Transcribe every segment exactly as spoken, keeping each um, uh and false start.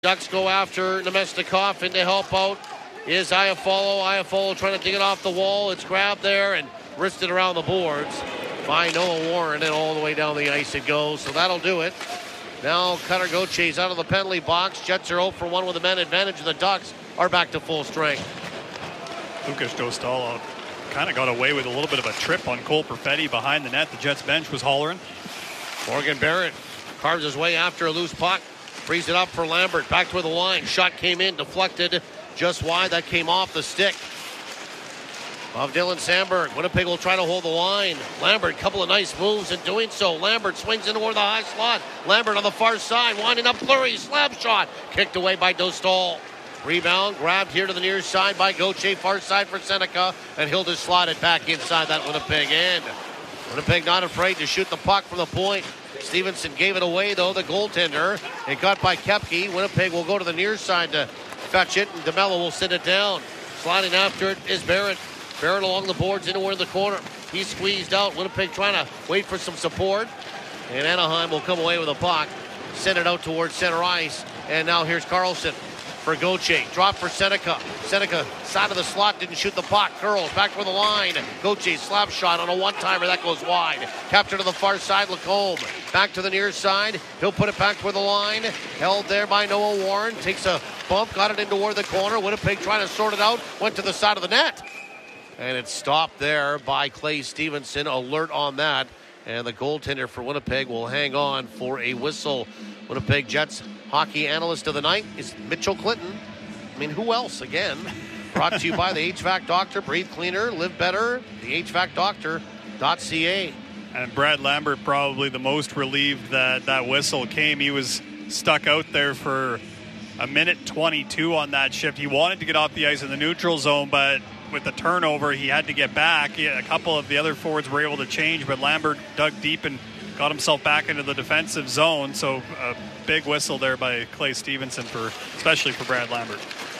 Ducks go after Nemestikov, and to help out is Iafallo. Iafallo trying to dig it off the wall. It's grabbed there and wristed around the boards by Noah Warren, and all the way down the ice it goes. So that'll do it. Now Cutter Gauthier out of the penalty box. Jets are oh for one with the men advantage. The Ducks are back to full strength. Lukas Dostal kind of got away with a little bit of a trip on Cole Perfetti behind the net. The Jets bench was hollering. Morgan Barrett carves his way after a loose puck. Frees it up for Lambert. Back toward the line. Shot came in, deflected just wide. That came off the stick of Dylan Samberg. Winnipeg will try to hold the line. Lambert, couple of nice moves in doing so. Lambert swings in toward the high slot. Lambert on the far side, winding up Fleury. Slap shot. Kicked away by Dostal. Rebound grabbed here to the near side by Gauthier. Far side for Seneca. And he'll just slide it back inside that Winnipeg end. Winnipeg not afraid to shoot the puck from the point. Stevenson gave it away, though, the goaltender. It got by Koepke. Winnipeg will go to the near side to fetch it, and DeMello will sit it down. Sliding after it is Barrett. Barrett along the boards into the corner. He's squeezed out. Winnipeg trying to wait for some support. And Anaheim will come away with a puck. Send it out towards center ice. And now here's Carlson for Gauthier. Drop for Seneca. Seneca, side of the slot, didn't shoot the puck. Curls back for the line. Gauthier slap shot on a one-timer. That goes wide. Captured to the far side, Lacombe. Back to the near side. He'll put it back toward the line. Held there by Noah Warren. Takes a bump, got it in toward the corner. Winnipeg trying to sort it out. Went to the side of the net. And it's stopped there by Clay Stevenson. Alert on that. And the goaltender for Winnipeg will hang on for a whistle. Winnipeg Jets hockey analyst of the night is Mitchell Clinton. I mean, who else? Again, brought to you by the H V A C Doctor. Breathe cleaner, live better. The H V A C Doctor dot C A. And Brad Lambert probably the most relieved that that whistle came. He was stuck out there for a minute twenty-two on that shift. He wanted to get off the ice in the neutral zone, but with the turnover, he had to get back. He, a couple of the other forwards were able to change, but Lambert dug deep and got himself back into the defensive zone. So a big whistle there by Clay Stevenson, for especially for Brad Lambert.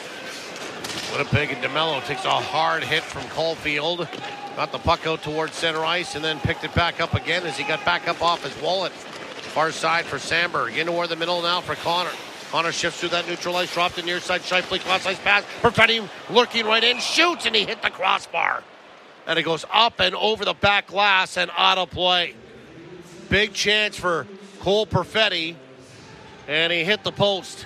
Winnipeg and DeMello takes a hard hit from Caulfield. Got the puck out towards center ice and then picked it back up again as he got back up off his wallet. Far side for Samberg. Into toward the middle now for Connor. Connor shifts through that neutral ice, dropped in near side. Scheifele, cross ice pass. Perfetti lurking right in, shoots, and he hit the crossbar. And it goes up and over the back glass and out of play. Big chance for Cole Perfetti, and he hit the post.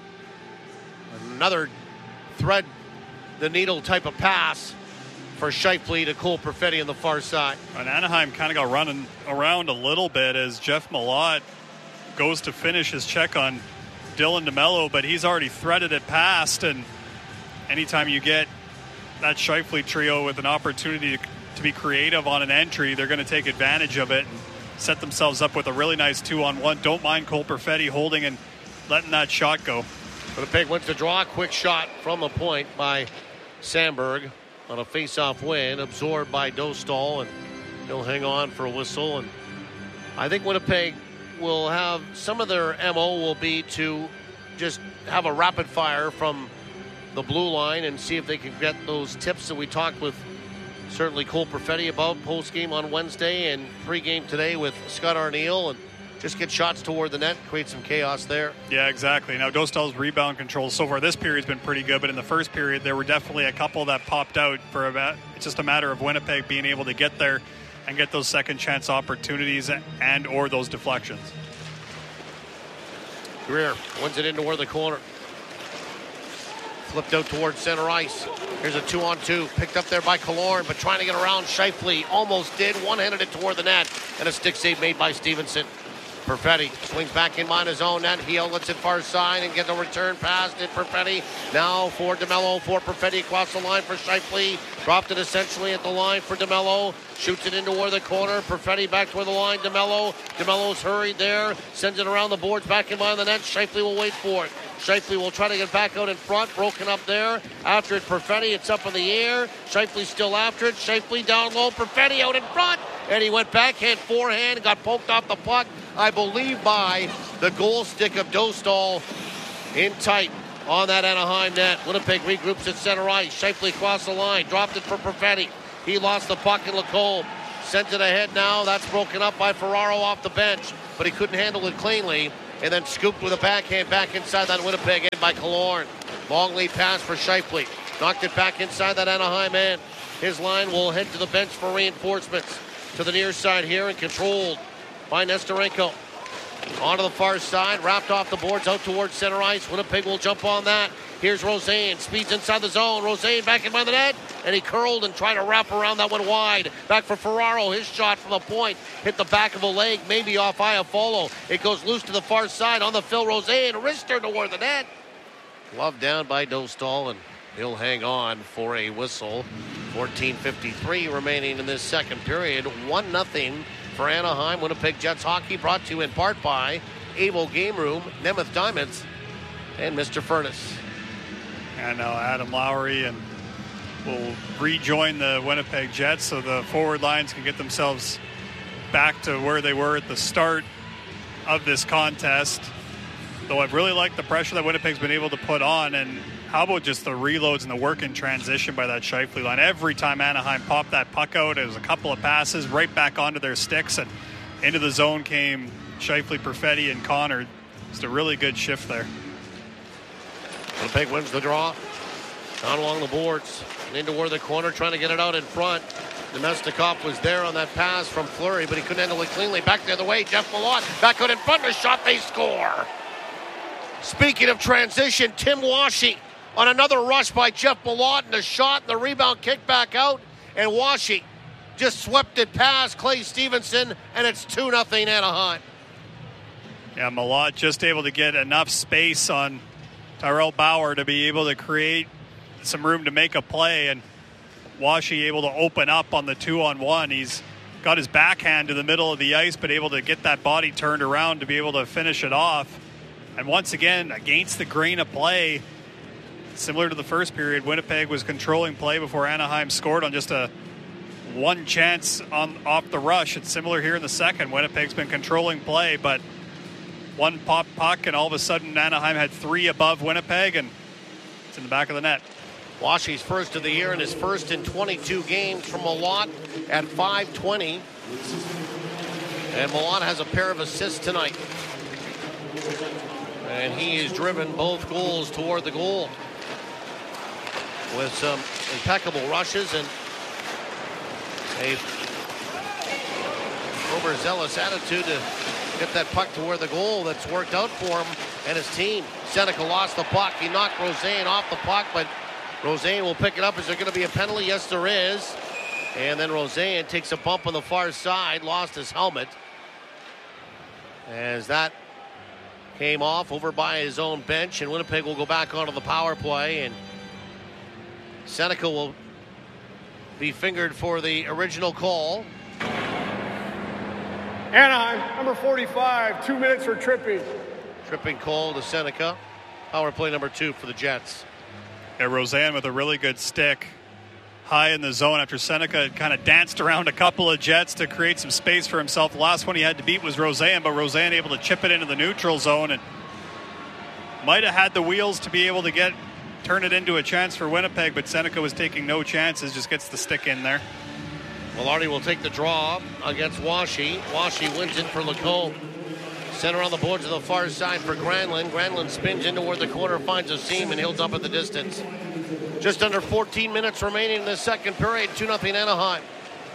Another thread the needle type of pass for Scheifele to Cole Perfetti on the far side. And Anaheim kind of got running around a little bit as Jeff Malott goes to finish his check on Dylan DeMello, but he's already threaded it past. And anytime you get that Scheifele trio with an opportunity to, to be creative on an entry, they're going to take advantage of it and set themselves up with a really nice two-on-one. Don't mind Cole Perfetti holding and letting that shot go. Winnipeg went to draw a quick shot from the point by Samberg on a face-off win, absorbed by Dostal, and he'll hang on for a whistle. And I think Winnipeg will have some of their M O will be to just have a rapid fire from the blue line and see if they can get those tips that we talked with certainly Cole Perfetti about post-game on Wednesday and pre-game today with Scott Arniel, and just get shots toward the net, create some chaos there. Yeah, exactly. Now, Dostal's rebound control so far this period has been pretty good, but in the first period, there were definitely a couple that popped out for about, it's just a matter of Winnipeg being able to get there and get those second chance opportunities and or those deflections. Greer wins it into where the corner. Flipped out towards center ice. Here's a two-on-two. Picked up there by Killorn, but trying to get around Scheifele. Almost did. One-handed it toward the net. And a stick save made by Stevenson. Perfetti swings back in behind his own net. He outlets it far side and gets a return pass to Perfetti. Now for DeMello, for Perfetti across the line for Scheifele. Dropped it essentially at the line for DeMello. Shoots it into where the corner. Perfetti back toward the line. DeMello. DeMello's hurried there. Sends it around the boards back in behind the net. Scheifele will wait for it. Scheifele will try to get back out in front. Broken up there. After it, Perfetti. It's up in the air. Scheifele still after it. Scheifele down low. Perfetti out in front. And he went backhand, forehand, got poked off the puck, I believe, by the goal stick of Dostal in tight on that Anaheim net. Winnipeg regroups at center ice. Scheifele across the line. Dropped it for Perfetti. He lost the puck in Lacombe. Sends it ahead now. That's broken up by Ferraro off the bench, but he couldn't handle it cleanly. and then scooped with a backhand back inside that Winnipeg end by Killorn. Long lead pass for Scheifele. Knocked it back inside that Anaheim end. His line will head to the bench for reinforcements. To the near side here and controlled by Nesterenko. Onto the far side, wrapped off the boards out towards center ice. Winnipeg will jump on that. Here's Rosén, speeds inside the zone. Rosén back in by the net, and he curled and tried to wrap around that one wide. Back for Ferraro, his shot from the point. Hit the back of a leg, maybe off Iafallo. It goes loose to the far side on the fill. Rosén, wrister toward the net. Glove down by Dostal, and he'll hang on for a whistle. fourteen fifty-three remaining in this second period. one nothing for Anaheim. Winnipeg Jets hockey brought to you in part by Able Game Room, Nemeth Diamonds, and Mister Furnace. And now Adam Lowry and will rejoin the Winnipeg Jets so the forward lines can get themselves back to where they were at the start of this contest. Though I've really liked the pressure that Winnipeg's been able to put on, and how about just the reloads and the work in transition by that Scheifele line? Every time Anaheim popped that puck out, it was a couple of passes right back onto their sticks, and into the zone came Scheifele, Perfetti, and Connor. Just a really good shift there. Winnipeg wins the draw. Down along the boards and into where the corner, trying to get it out in front. Nemestikov was there on that pass from Fleury, but he couldn't handle it cleanly. Back the other way, Jeff Malott back out in front of the shot. They score. Speaking of transition, Tim Washy on another rush by Jeff Malott, and the shot and the rebound kick back out, and Washy just swept it past Clay Stevenson, and it's two nothing Anaheim. Yeah, Malott just able to get enough space on Tyrell Bauer to be able to create some room to make a play, and Washy able to open up on the two-on-one. He's got his backhand to the middle of the ice, but able to get that body turned around to be able to finish it off. And once again, against the grain of play, similar to the first period, Winnipeg was controlling play before Anaheim scored on just a one chance on off the rush. It's similar here in the second. Winnipeg's been controlling play, but one pop puck, and all of a sudden Anaheim had three above Winnipeg, and it's in the back of the net. Washy's first of the year and his first in twenty-two games from Malott at five twenty. And Malott has a pair of assists tonight. And he has driven both goals toward the goal with some impeccable rushes and a overzealous attitude to get that puck to where the goal that's worked out for him and his team. Seneca lost the puck. He knocked Rosén off the puck, but Rosén will pick it up. Is there going to be a penalty? Yes, there is. And then Rosén takes a bump on the far side, lost his helmet. As that came off over by his own bench, and Winnipeg will go back onto the power play, and Seneca will be fingered for the original call. Anaheim, number forty-five, two minutes for tripping. Tripping call to Seneca. Power play number two for the Jets. Yeah, Rosén with a really good stick high in the zone after Seneca had kind of danced around a couple of Jets to create some space for himself. The last one he had to beat was Rosén, but Rosén able to chip it into the neutral zone and might have had the wheels to be able to get turn it into a chance for Winnipeg, but Seneca was taking no chances, just gets the stick in there. Velarde will take the draw against Washy. Washy wins it for Lacombe. Center on the boards to the far side for Granlund. Granlund spins into where the corner finds a seam, and he'll dump at the distance. Just under fourteen minutes remaining in the second period. two nothing Anaheim.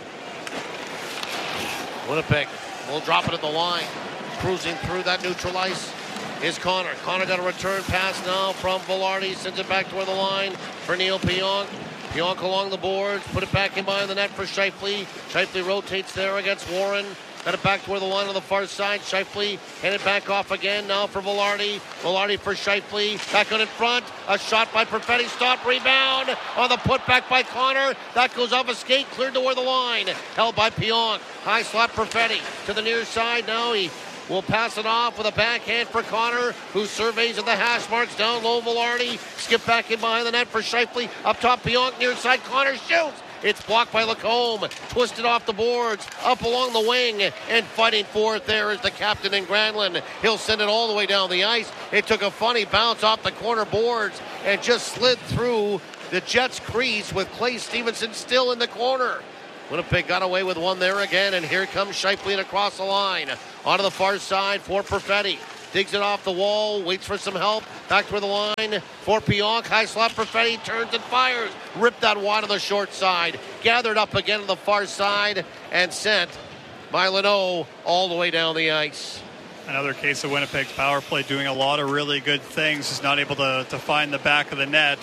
Winnipeg will drop it at the line. Cruising through that neutral ice is Connor. Connor got a return pass now from Velarde. Sends it back toward the line for Neil Pionk. Pionk along the boards. Put it back in behind the net for Scheifele. Scheifele rotates there against Warren. Got it back toward the line on the far side. Scheifele handed back off again now for Velarde. Velarde for Scheifele. Back on in front. A shot by Perfetti. Stop. Rebound on the putback by Connor. That goes off a skate. Cleared toward the line. Held by Pionk. High slot Perfetti to the near side. Now he will pass it off with a backhand for Connor, who surveys at the hash marks. Down low, Velarde. Skip back in behind the net for Scheifele. Up top, Pionk near side. Connor shoots. It's blocked by Lacombe. Twisted off the boards. Up along the wing. And fighting for it there is the captain in Granlund. He'll send it all the way down the ice. It took a funny bounce off the corner boards and just slid through the Jets' crease with Clay Stevenson still in the corner. Winnipeg got away with one there again, and here comes Scheifele across the line. Onto the far side for Perfetti. digs it off the wall, waits for some help. Back toward the line for Pionk. High slot for Fetty, turns and fires. Ripped that wide on the short side. Gathered up again on the far side and sent by Leno all the way down the ice. Another case of Winnipeg's power play doing a lot of really good things. Is not able to, to find the back of the net.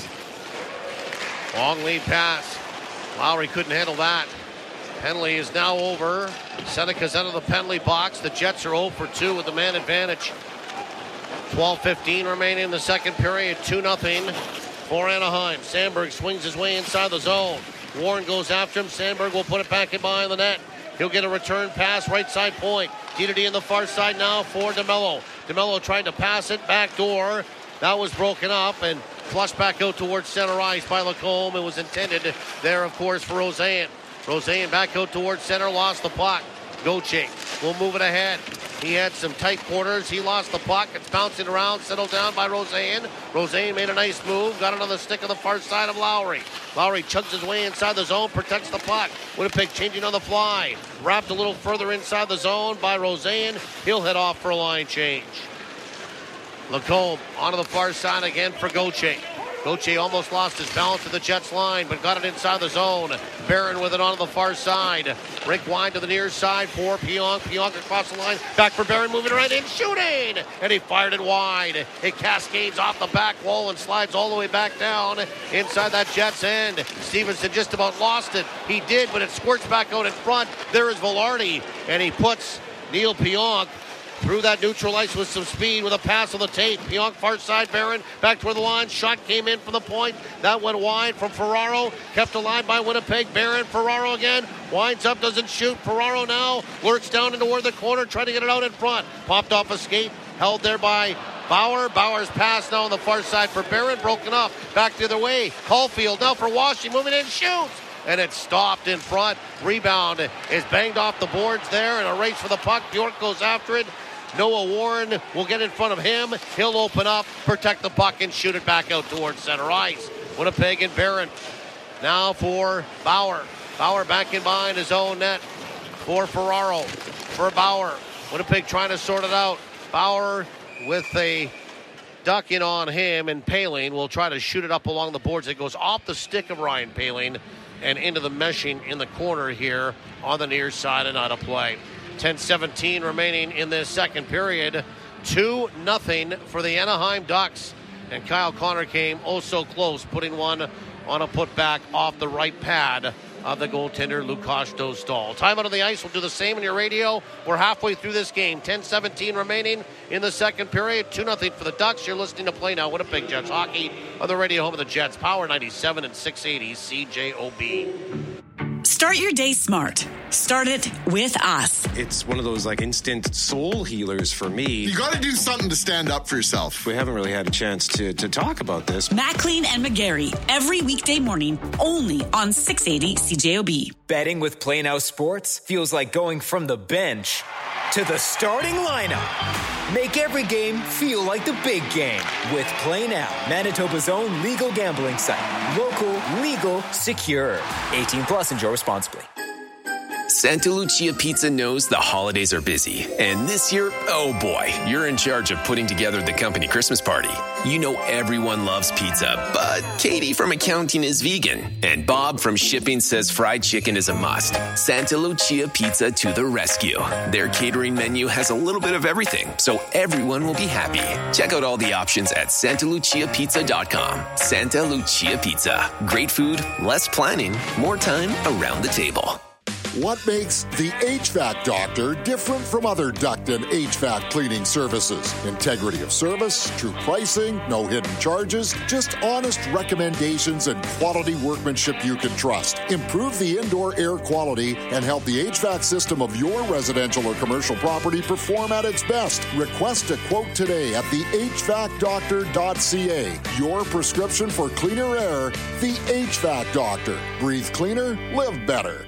Long lead pass. Lowry couldn't handle that. Penalty is now over. Seneca's out of the penalty box. The Jets are oh for two with the man advantage. twelve fifteen remaining in the second period. two nothing for Anaheim. Sandberg swings his way inside the zone. Warren goes after him. Sandberg will put it back in behind the net. He'll get a return pass right side point. D to D in the far side now for DeMello. DeMello trying to pass it back door. That was broken up and flushed back out towards center ice by Lacombe. It was intended there, of course, for Roseanne. Roseanne back out towards center, lost the puck. Gauthier will move it ahead. He had some tight quarters. He lost the puck. It's bouncing around, settled down by Roseanne. Roseanne made a nice move, got it on the stick of the far side of Lowry. Lowry chugs his way inside the zone, protects the puck. Winnipeg changing on the fly. Wrapped a little further inside the zone by Roseanne. He'll head off for a line change. Lacombe onto the far side again for Gauthier. Gauthier almost lost his balance to the Jets line, but got it inside the zone. Barron with it onto the far side. Rink wide to the near side for Pionk. Pionk across the line. Back for Barron, moving right in, shooting! And he fired it wide. It cascades off the back wall and slides all the way back down inside that Jets end. Stevenson just about lost it. He did, but it squirts back out in front. There is Velarde, and he puts Neil Pionk through that neutral ice with some speed with a pass on the tape. Pionk far side, Barron back toward the line. Shot came in from the point. That went wide from Ferraro. Kept alive by Winnipeg. Barron, Ferraro again. Winds up, doesn't shoot. Ferraro now lurks down into toward the corner, trying to get it out in front. Popped off a skate. Held there by Bauer. Bauer's pass now on the far side for Barron. Broken up. Back the other way. Caulfield now for Washington. Moving in, shoots. And it's stopped in front. Rebound is banged off the boards there. And a race for the puck. Bjork goes after it. Noah Warren will get in front of him. He'll open up, protect the puck, and shoot it back out towards center ice. Winnipeg and Barron. Now for Bauer. Bauer back in behind his own net for Ferraro. For Bauer. Winnipeg trying to sort it out. Bauer with a duck in on him, and Poehling will try to shoot it up along the boards. It goes off the stick of Ryan Poehling and into the meshing in the corner here on the near side and out of play. ten seventeen remaining in this second period. two nothing for the Anaheim Ducks. And Kyle Connor came oh so close, putting one on a putback off the right pad of the goaltender Lukasz Dostal. Time out on the ice. We'll do the same on your radio. We're halfway through this game. ten seventeen remaining in the second period. two nothing for the Ducks. You're listening to Play Now Winnipeg Jets hockey on the radio home of the Jets. Power ninety-seven and six eighty C J O B. Start your day smart. Start it with us. It's one of those like instant soul healers for me. You got to do something to stand up for yourself. We haven't really had a chance to, to talk about this. Maclean and McGarry, every weekday morning, only on six eighty C J O B. Betting with Play Now Sports feels like going from the bench to the starting lineup. Make every game feel like the big game with Play Now, Manitoba's own legal gambling site. Local, legal, secure. eighteen plus, enjoy responsibly. Santa Lucia Pizza knows the holidays are busy. And this year, oh boy, you're in charge of putting together the company Christmas party. You know everyone loves pizza, but Katie from accounting is vegan. And Bob from shipping says fried chicken is a must. Santa Lucia Pizza to the rescue. Their catering menu has a little bit of everything, so everyone will be happy. Check out all the options at santa lucia pizza dot com. Santa Lucia Pizza. Great food, less planning, more time around the table. What makes the H V A C Doctor different from other duct and H V A C cleaning services? Integrity of service, true pricing, no hidden charges, just honest recommendations and quality workmanship you can trust. Improve the indoor air quality and help the H V A C system of your residential or commercial property perform at its best. Request a quote today at the h v a c doctor dot c a. Your prescription for cleaner air, the H V A C Doctor. Breathe cleaner, live better.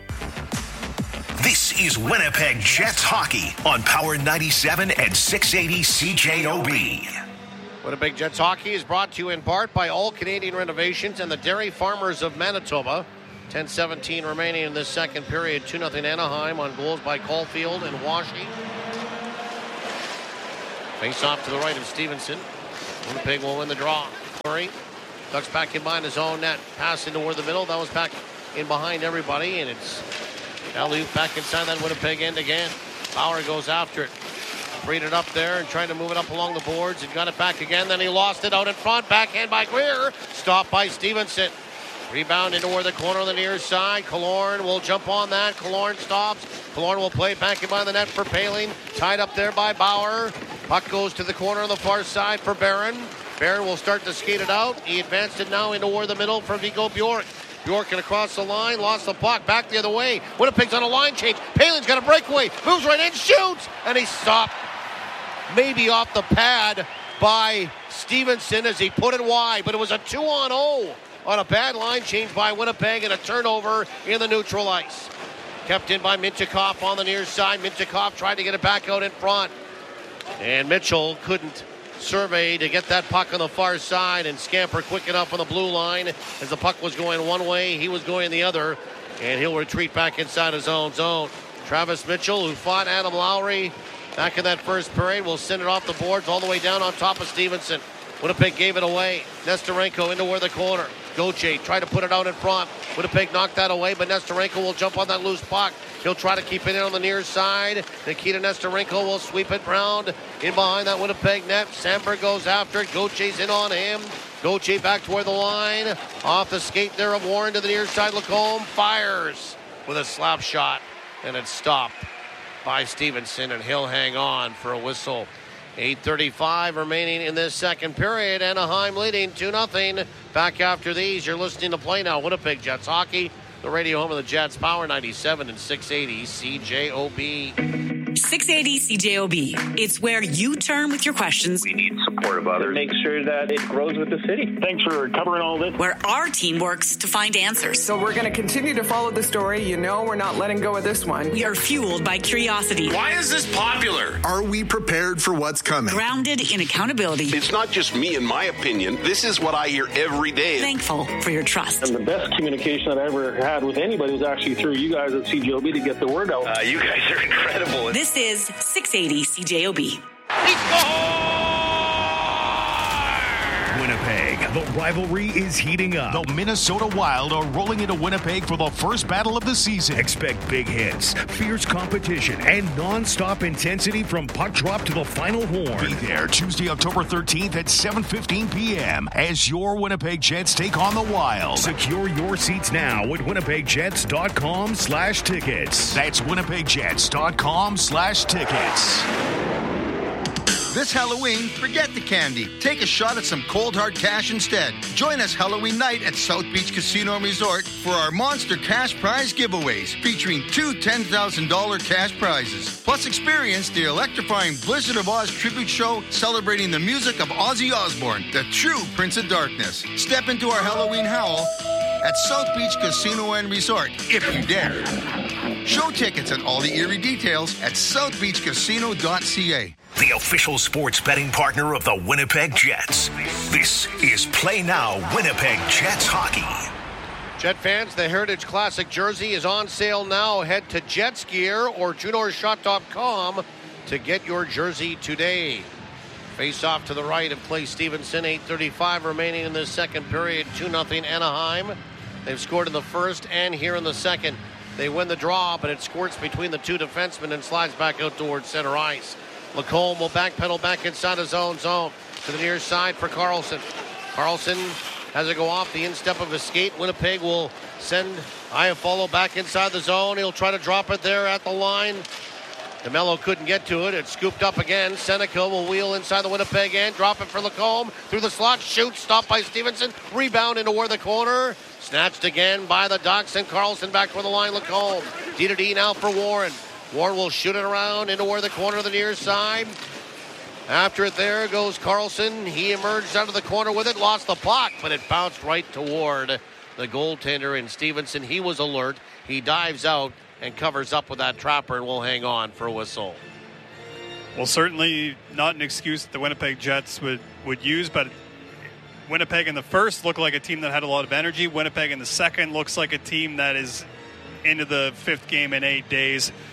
This is Winnipeg Jets hockey on Power ninety-seven and six eighty C J O B. Winnipeg Jets hockey is brought to you in part by All Canadian Renovations and the Dairy Farmers of Manitoba. ten seventeen remaining in this second period. two nothing Anaheim on goals by Caulfield and Washy. Face off to the right of Stevenson. Winnipeg will win the draw. Murray ducks back in behind his own net. Pass into the middle. That was back in behind everybody, and it's alley-oop back inside that Winnipeg end again. Bauer goes after it. Freed it up there and trying to move it up along the boards and got it back again. Then he lost it out in front. Backhand by Greer. Stopped by Stevenson. Rebound into where the corner on the near side. Killorn will jump on that. Killorn stops. Killorn will play back in behind the net for Poehling. Tied up there by Bauer. Puck goes to the corner on the far side for Barron. Barron will start to skate it out. He advanced it now into where the middle for Viggo Bjork. Bjork can across the line, lost the puck, back the other way. Winnipeg's on a line change. Poehling's got a breakaway, moves right in, shoots, and he's stopped maybe off the pad by Stevenson as he put it wide. But it was a two on oh on a bad line change by Winnipeg and a turnover in the neutral ice. Kept in by Mintyukov on the near side. Mintyukov tried to get it back out in front. And Mitchell couldn't survey to get that puck on the far side and scamper quick enough on the blue line. As the puck was going one way, he was going the other, and he'll retreat back inside his own zone. Travis Mitchell, who fought Adam Lowry back in that first period, will send it off the boards all the way down on top of Stevenson. Winnipeg gave it away. Nesterenko into where the corner. Gauthier tried to put it out in front. Winnipeg knocked that away, but Nesterenko will jump on that loose puck. He'll try to keep it in on the near side. Nikita Nesterenko will sweep it round in behind that Winnipeg net. Sandberg goes after it. Gauthier's in on him. Gauthier back toward the line. Off the skate there of Warren to the near side. Lacombe fires with a slap shot, and it's stopped by Stevenson, and he'll hang on for a whistle. eight thirty-five remaining in this second period. Anaheim leading two nothing. Back after these, you're listening to Play Now, Winnipeg Jets Hockey. The radio home of the Jets, Power ninety-seven and six eighty C J O B. six eighty C J O B. It's where you turn with your questions. We need support of others. Make sure that it grows with the city. Thanks for covering all this. Where our team works to find answers. So we're going to continue to follow the story. You know we're not letting go of this one. We are fueled by curiosity. Why is this popular? Are we prepared for what's coming? Grounded in accountability. It's not just me and my opinion. This is what I hear every day. Thankful for your trust. And the best communication that I ever had with anybody was actually through you guys at C J O B to get the word out. Uh, you guys are incredible. This is six eighty C J O B. Winnipeg, the rivalry is heating up. The Minnesota Wild are rolling into Winnipeg for the first battle of the season. Expect big hits, fierce competition, and non-stop intensity from puck drop to the final horn. Be there Tuesday, October thirteenth at seven fifteen p.m. as your Winnipeg Jets take on the Wild. Secure your seats now at winnipegjets.com slash tickets. That's winnipegjets.com slash tickets. This Halloween, forget the candy. Take a shot at some cold hard cash instead. Join us Halloween night at South Beach Casino and Resort for our monster cash prize giveaways, featuring two ten thousand dollars cash prizes. Plus experience the electrifying Blizzard of Oz tribute show celebrating the music of Ozzy Osbourne, the true Prince of Darkness. Step into our Halloween howl at South Beach Casino and Resort, if you dare. Show tickets and all the eerie details at south beach casino dot c a. The official sports betting partner of the Winnipeg Jets. This is Play Now Winnipeg Jets Hockey. Jet fans, the Heritage Classic jersey is on sale now. Head to Jetsgear or junior shot dot com to get your jersey today. Face off to the right of Clay Stevenson. eight thirty-five remaining in this second period. two nothing Anaheim. They've scored in the first and here in the second. They win the draw, but it squirts between the two defensemen and slides back out towards center ice. Lacombe will backpedal back inside his own zone to the near side for Carlson. Carlson has it go off the instep of his skate. Winnipeg will send Iafallo back inside the zone. He'll try to drop it there at the line. DeMello couldn't get to it. It's scooped up again. Seneca will wheel inside the Winnipeg end. Drop it for Lacombe. Through the slot. Shoots. Stopped by Stevenson. Rebound into where the corner. Snatched again by the Ducks. And Carlson back for the line. Lacombe. D to D now for Warren. Warren will shoot it around into where the corner of the near side. After it there goes Carlson. He emerged out of the corner with it. Lost the puck. But it bounced right toward the goaltender in Stevenson. He was alert. He dives out and covers up with that trapper and will hang on for a whistle. Well, certainly not an excuse that the Winnipeg Jets would, would use, but Winnipeg in the first looked like a team that had a lot of energy. Winnipeg in the second looks like a team that is into the fifth game in eight days.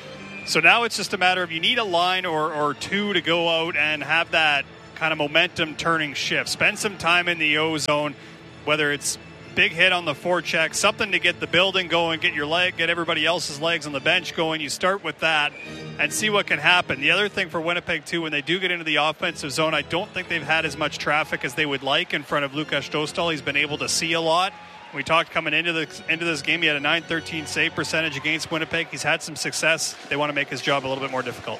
So now it's just a matter of you need a line or, or two to go out and have that kind of momentum turning shift. Spend some time in the O zone, whether it's big hit on the forecheck, something to get the building going, get your leg, get everybody else's legs on the bench going. You start with that and see what can happen. The other thing for Winnipeg, too, when they do get into the offensive zone, I don't think they've had as much traffic as they would like in front of Lukas Dostal. He's been able to see a lot. We talked coming into, the, into this game, he had a nine thirteen save percentage against Winnipeg. He's had some success. They want to make his job a little bit more difficult.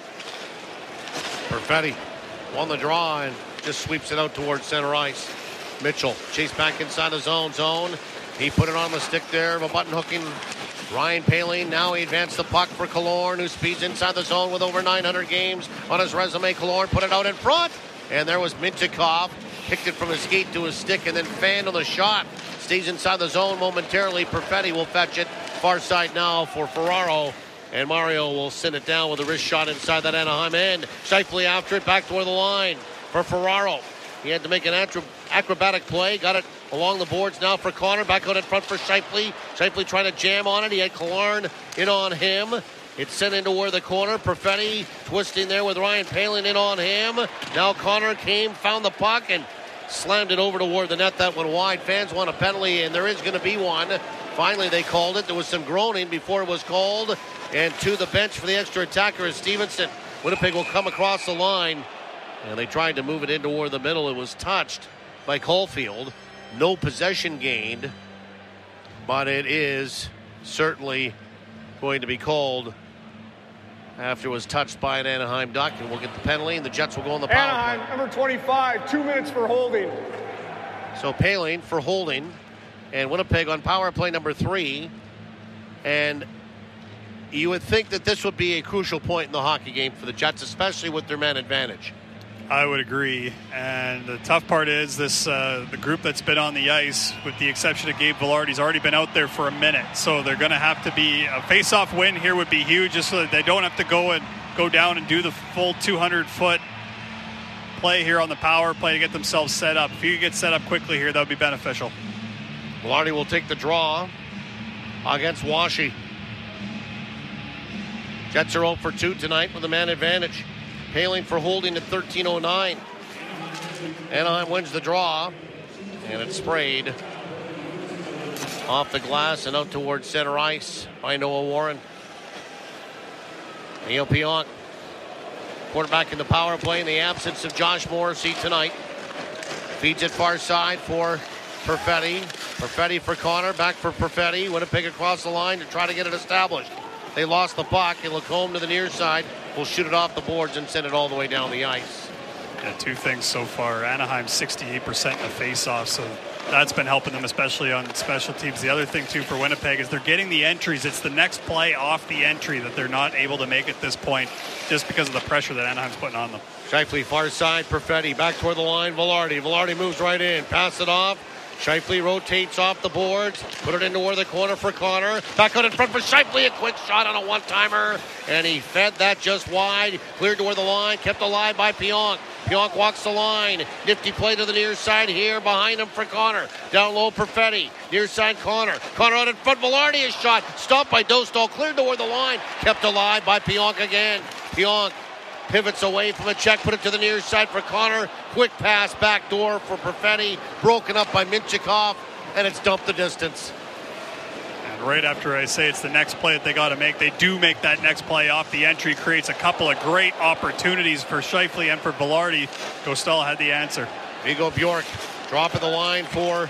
Perfetti won the draw and just sweeps it out towards center ice. Mitchell chased back inside the zone. Zone. He put it on the stick there of a button hooking Ryan Poehling. Now he advanced the puck for Killorn, who speeds inside the zone with over nine hundred games on his resume. Killorn put it out in front, and there was Mintyukov. Kicked it from his skate to his stick and then fanned on the shot. Stays inside the zone momentarily. Perfetti will fetch it. Far side now for Ferraro. And Mario will send it down with a wrist shot inside that Anaheim end. Scheifele after it, back toward the line for Ferraro. He had to make an acrobatic play. Got it along the boards now for Connor. Back out in front for Scheifele. Scheifele trying to jam on it. He had Killorn in on him. It's sent into where the corner. Perfetti twisting there with Ryan Poehling in on him. Now Connor came, found the puck, and slammed it over toward the net. That went wide. Fans want a penalty, and there is going to be one. Finally, they called it. There was some groaning before it was called. And to the bench for the extra attacker is Stevenson. Winnipeg will come across the line. And they tried to move it in toward the middle. It was touched by Caulfield. No possession gained. But it is certainly going to be called after it was touched by an Anaheim Duck. And we'll get the penalty, and the Jets will go on the power Anaheim, play. number twenty-five, two minutes for holding. So Poehling for holding. And Winnipeg on power play number three. And you would think that this would be a crucial point in the hockey game for the Jets, especially with their man advantage. I would agree. And the tough part is this uh, the group that's been on the ice, with the exception of Gabe Vilardi, has already been out there for a minute. So they're going to have to be a face-off win here would be huge, just so that they don't have to go and go down and do the full two hundred foot play here on the power play to get themselves set up. If you could get set up quickly here, that would be beneficial. Vilardi will take the draw against Washi. Jets are oh for two tonight with a man advantage. Poehling for holding at thirteen oh nine. Anaheim wins the draw, and it's sprayed off the glass and out towards center ice by Noah Warren. Neil Pionk, quarterback in the power play in the absence of Josh Morrissey tonight. Feeds it far side for Perfetti. Perfetti for Connor, back for Perfetti. Winnipeg across the line to try to get it established. They lost the puck. It'll Lacombe to the near side. Will shoot it off the boards and send it all the way down the ice. Yeah, two things so far. Anaheim sixty-eight percent in the face-off, so that's been helping them, especially on special teams. The other thing, too, for Winnipeg is they're getting the entries. It's the next play off the entry that they're not able to make at this point just because of the pressure that Anaheim's putting on them. Scheifele far side, Perfetti back toward the line, Vilardi. Vilardi moves right in, pass it off. Scheifele rotates off the boards, put it into where the corner for Connor. Back out in front for Scheifele, a quick shot on a one-timer, and he fed that just wide, cleared toward the line, kept alive by Pionk. Pionk walks the line, nifty play to the near side here, behind him for Connor. Down low, Perfetti, near side Connor. Connor out in front, Vilardi, is shot, stopped by Dostal, cleared toward the line, kept alive by Pionk again. Pionk pivots away from a check, put it to the near side for Connor. Quick pass back door for Perfetti, broken up by Mintyukov, and it's dumped the distance. And right after I say it's the next play that they got to make, they do make that next play off the entry, creates a couple of great opportunities for Scheifele and for Vilardi. Dostal had the answer. Vigo Bjork dropping the line for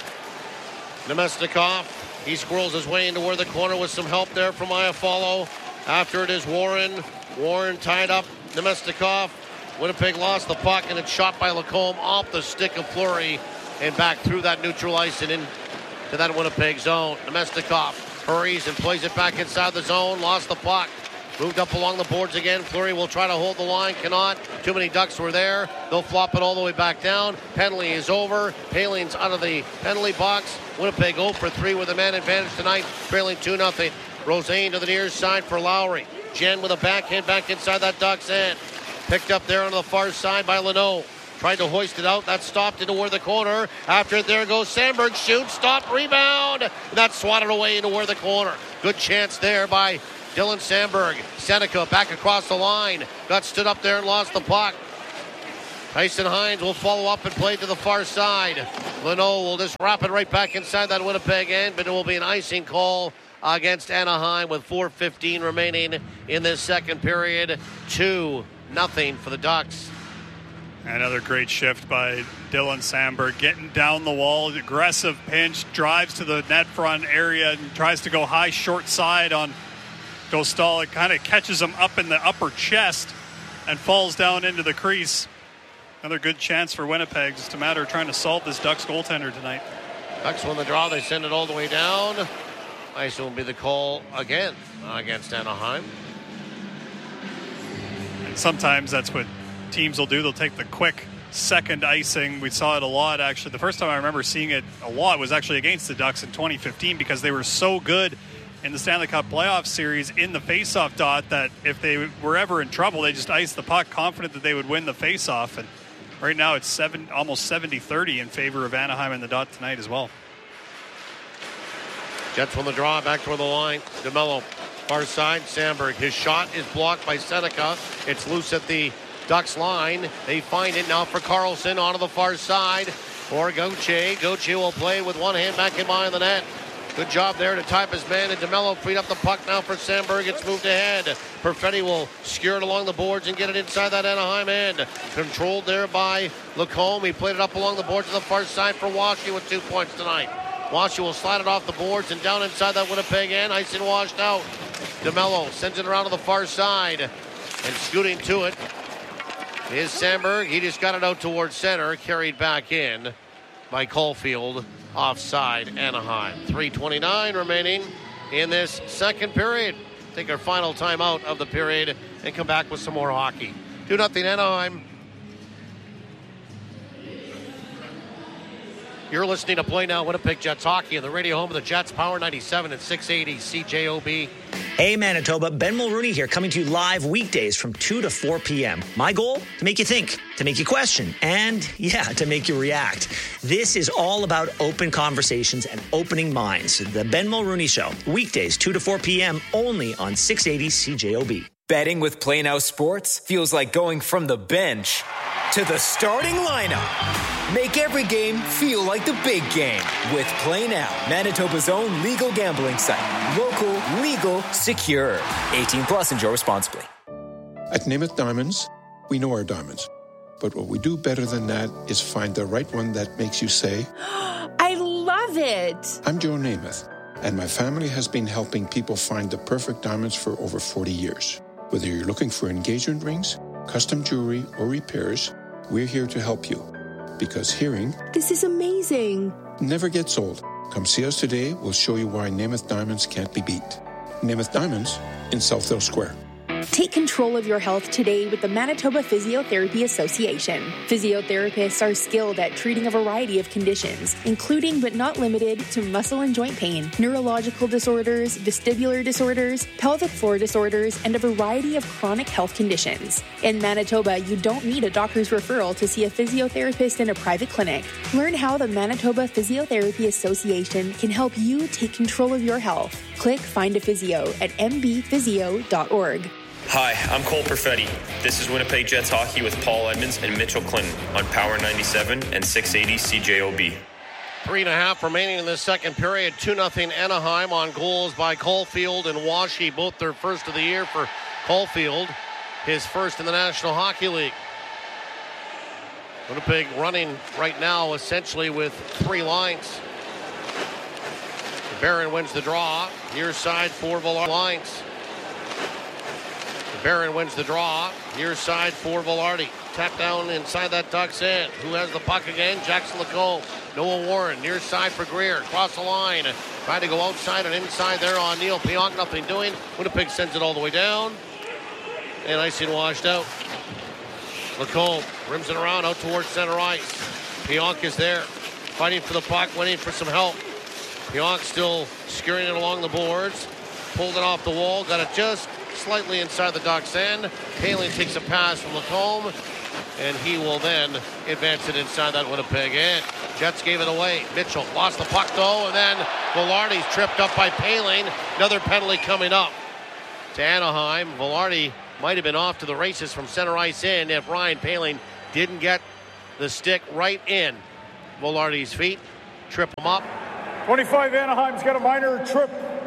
Nemesnikov. He squirrels his way into where the corner with some help there from Iafallo. After it is Warren. Warren tied up Nemesnikov. Winnipeg lost the puck, and it's shot by Lacombe off the stick of Fleury and back through that neutral ice and into that Winnipeg zone. Nemesnikov hurries and plays it back inside the zone. Lost the puck. Moved up along the boards again. Fleury will try to hold the line. Cannot. Too many Ducks were there. They'll flop it all the way back down. Penalty is over. Poehling's out of the penalty box. Winnipeg oh for three with a man advantage tonight, trailing two nothing. Rosane to the near side for Lowry. Jen with a backhand back inside that Ducks end. Picked up there on the far side by Leno. Tried to hoist it out. That stopped into where the corner. After it, there goes Sandberg. Shoots, stop, rebound. And that's swatted away into where the corner. Good chance there by Dylan Sandberg. Seneca back across the line. Got stood up there and lost the puck. Tyson Hines will follow up and play to the far side. Leno will just wrap it right back inside that Winnipeg end, but it will be an icing call against Anaheim with four fifteen remaining in this second period. two nothing for the Ducks. Another great shift by Dylan Sandberg, getting down the wall, aggressive pinch, drives to the net front area and tries to go high short side on Dostal. It kind of catches him up in the upper chest and falls down into the crease. Another good chance for Winnipeg. Just a matter of trying to solve this Ducks goaltender tonight. Ducks win the draw. They send it all the way down. Ice will be the call again against Anaheim. And sometimes that's what teams will do. They'll take the quick second icing. We saw it a lot, actually. The first time I remember seeing it a lot was actually against the Ducks in twenty fifteen, because they were so good in the Stanley Cup playoff series in the faceoff dot that if they were ever in trouble, they just iced the puck, confident that they would win the faceoff. And right now it's seven, almost seventy thirty in favor of Anaheim in the dot tonight as well. Jets won the draw, back toward the line. DeMello, far side. Sandberg, his shot is blocked by Seneca. It's loose at the Ducks line. They find it now for Carlson onto the far side for Gauthier. Gauthier will play with one hand back in behind the net. Good job there to type his man, and DeMello freed up the puck now for Sandberg. It's moved ahead. Perfetti will skewer it along the boards and get it inside that Anaheim end. Controlled there by Lacombe. He played it up along the boards to the far side for Washi with two points tonight. Washi will slide it off the boards and down inside that Winnipeg end. Ice and washed out. DeMello sends it around to the far side, and scooting to it is Sandberg. He just got it out towards center, carried back in by Caulfield. Offside, Anaheim. three twenty-nine remaining in this second period. Take our final timeout of the period and come back with some more hockey. two nothing Anaheim. You're listening to Play Now Winnipeg Jets Hockey on the radio home of the Jets, Power ninety-seven and six eighty C J O B. Hey Manitoba, Ben Mulrooney here, coming to you live weekdays from two to four p.m. My goal? To make you think, to make you question, and yeah, to make you react. This is all about open conversations and opening minds. The Ben Mulrooney Show, weekdays two to four p.m. only on six eighty C J O B. Betting with Play Now Sports feels like going from the bench to the starting lineup. Make every game feel like the big game with Play Now, Manitoba's own legal gambling site. Local, legal, secure. eighteen plus, enjoy responsibly. At Namath Diamonds, we know our diamonds. But what we do better than that is find the right one that makes you say, I love it. I'm Joe Namath, and my family has been helping people find the perfect diamonds for over forty years. Whether you're looking for engagement rings, custom jewelry, or repairs, we're here to help you. Because hearing, this is amazing, never gets old. Come see us today. We'll show you why Namath Diamonds can't be beat. Namath Diamonds in Southdale Square. Take control of your health today with the Manitoba Physiotherapy Association. Physiotherapists are skilled at treating a variety of conditions, including but not limited to muscle and joint pain, neurological disorders, vestibular disorders, pelvic floor disorders, and a variety of chronic health conditions. In Manitoba, you don't need a doctor's referral to see a physiotherapist in a private clinic. Learn how the Manitoba Physiotherapy Association can help you take control of your health. Click Find a Physio at m b physio dot org. Hi, I'm Cole Perfetti. This is Winnipeg Jets Hockey with Paul Edmonds and Mitchell Clinton on Power ninety-seven and six eighty C J O B. Three and a half remaining in the second period. two nothing Anaheim on goals by Caulfield and Washi, both their first of the year for Caulfield, his first in the National Hockey League. Winnipeg running right now essentially with three lines. Barron wins the draw. Near side for Velarde. Lines. Barron wins the draw. Near side for Velarde. Tap down inside that Ducks end. Who has the puck again? Jackson Lacombe. Noah Warren. Near side for Greer. Cross the line. Trying to go outside and inside there on Neil Pionk. Nothing doing. Winnipeg sends it all the way down. And icing washed out. Lacombe rims it around out towards center ice. Pionk is there. Fighting for the puck. Waiting for some help. Pionk still skewering it along the boards. Pulled it off the wall. Got it just slightly inside the Ducks end. Paling takes a pass from Lacombe, and he will then advance it inside that Winnipeg end. Jets gave it away. Mitchell lost the puck though, and then Velarde's tripped up by Paling. Another penalty coming up. to Anaheim. Velarde might have been off to the races from center ice in if Ryan Poehling didn't get the stick right in Velarde's feet. Trip him up. twenty-five Anaheim's got a minor trip.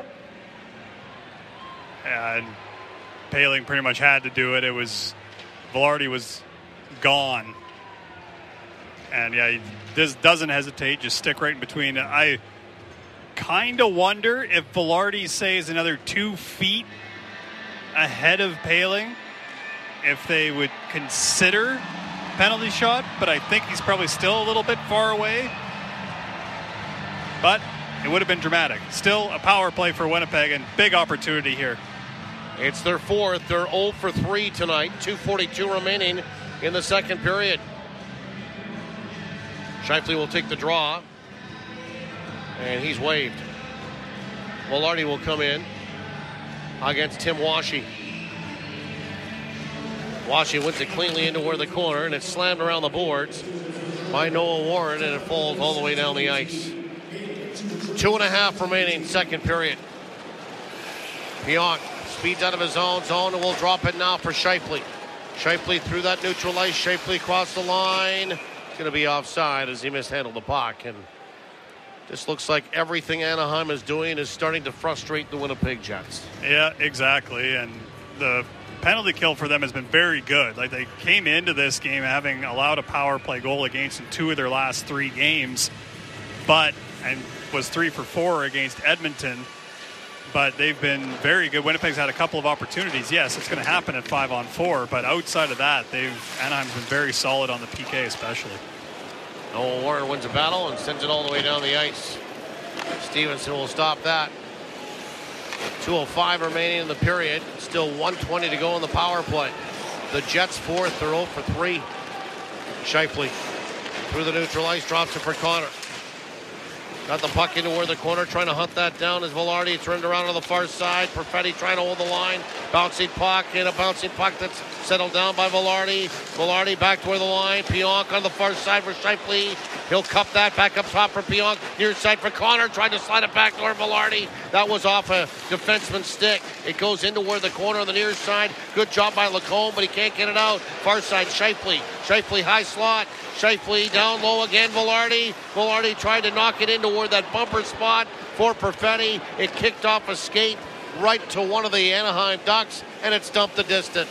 And Poehling pretty much had to do it. It was, Velarde was gone. And yeah, he just doesn't hesitate, just stick right in between. I kind of wonder if Velarde stays another two feet ahead of Poehling, if they would consider penalty shot, but I think he's probably still a little bit far away. But it would have been dramatic. Still a power play for Winnipeg and big opportunity here. It's their fourth. They're oh for three tonight. two forty-two remaining in the second period. Scheifele will take the draw. And he's waved. Velarde will come in against Tim Washy. Washy wins it cleanly into where the corner, and it's slammed around the boards by Noah Warren, and it falls all the way down the ice. Two and a half remaining, second period. Pionk speeds out of his own zone and will drop it now for Scheifele. Scheifele through that neutral ice. Scheifele across the line. It's going to be offside as he mishandled the puck. And this looks like everything Anaheim is doing is starting to frustrate the Winnipeg Jets. Yeah, exactly. And the penalty kill for them has been very good. Like, they came into this game having allowed a power play goal against in two of their last three games, but and was three for four against Edmonton. But they've been very good. Winnipeg's had a couple of opportunities. Yes, it's going to happen at five on four, but outside of that, they've Anaheim's been very solid on the P K especially. Noah Warren wins a battle and sends it all the way down the ice. Stevenson will stop that. two oh five remaining in the period. Still one twenty to go in the power play. The Jets fourth. They're oh for three. Scheifele through the neutral ice, drops it for Connor. Got the puck into where the corner, trying to hunt that down as Velarde turned around on the far side. Perfetti trying to hold the line. Bouncing puck, and a bouncing puck that's settled down by Velarde. Velarde back toward the line. Pionk on the far side for Scheifele. He'll cup that back up top for Pionk. Near side for Connor, trying to slide it back toward Velarde. That was off a defenseman's stick. It goes into where the corner on the near side. Good job by Lacombe, but he can't get it out. Far side, Scheifele. Scheifele high slot. Scheifele down low again, Velarde. Velarde tried to knock it into where that bumper spot for Perfetti. It kicked off a skate right to one of the Anaheim Ducks, and it's dumped the distance.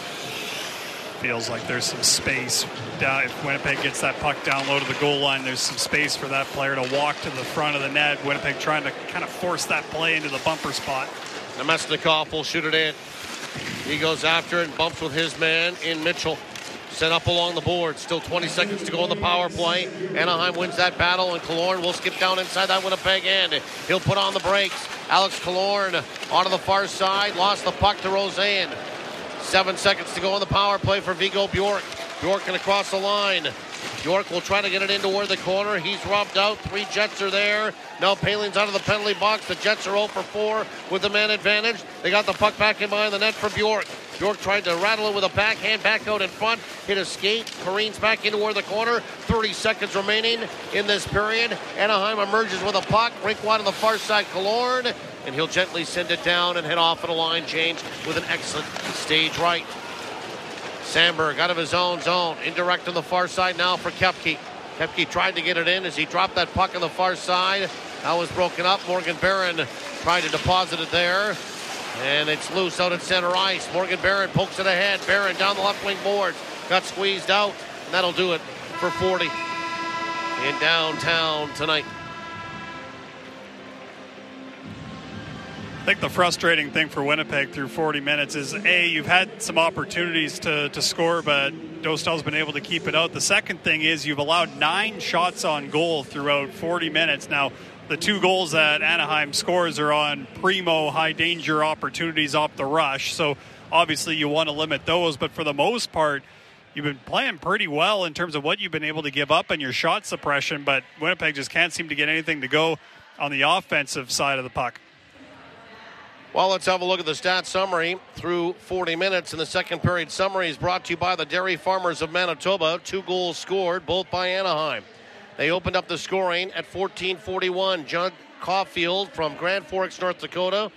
Feels like there's some space down. If Winnipeg gets that puck down low to the goal line, there's some space for that player to walk to the front of the net. Winnipeg trying to kind of force that play into the bumper spot. Nemesnikov will shoot it in. He goes after it and bumps with his man in Mitchell. Set up along the board. Still twenty seconds to go in the power play. Anaheim wins that battle, and Killorn will skip down inside that Winnipeg end. He'll put on the brakes. Alex Killorn onto the far side. Lost the puck to Roseanne. Seven seconds to go in the power play for Viggo Bjork. Bjork can cross the line. Bjork will try to get it into where the corner. He's rubbed out. Three Jets are there. Now Poehling's out of the penalty box. The Jets are oh for four with the man advantage. They got the puck back in behind the net for Bjork. Bjork tried to rattle it with a backhand back out in front. Hit a skate. Careens back into where the corner. thirty seconds remaining in this period. Anaheim emerges with a puck. Rink wide on the far side, Killorn. And he'll gently send it down and head off at a line change with an excellent stage right. Sandberg out of his own zone. Indirect on the far side now for Koepke. Koepke tried to get it in as he dropped that puck on the far side. That was broken up. Morgan Barron tried to deposit it there. And it's loose out at center ice. Morgan Barron pokes it ahead. Barron down the left wing boards. Got squeezed out. And that'll do it for forty in downtown tonight. I think the frustrating thing for Winnipeg through forty minutes is, A, you've had some opportunities to, to score, but Dostal's been able to keep it out. The second thing is you've allowed nine shots on goal throughout forty minutes. Now, the two goals that Anaheim scores are on primo high-danger opportunities off the rush, so obviously you want to limit those. But for the most part, you've been playing pretty well in terms of what you've been able to give up and your shot suppression, but Winnipeg just can't seem to get anything to go on the offensive side of the puck. Well, let's have a look at the stats summary through forty minutes. And the second period summary is brought to you by the Dairy Farmers of Manitoba. Two goals scored, both by Anaheim. They opened up the scoring at fourteen forty-one. John Caulfield from Grand Forks, North Dakota,